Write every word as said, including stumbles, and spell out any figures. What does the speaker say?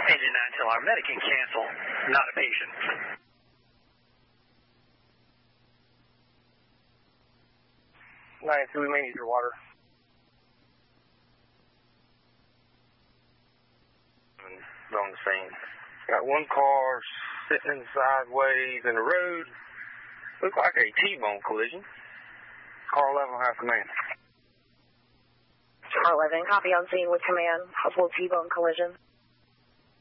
Engine nine till our medic can cancel, not a patient. nine two, we may need your water. On the scene. Got one car sitting sideways in the road. Looks like a T-bone collision. Car eleven will have command. Car eleven, copy on scene with command. Possible T-bone collision.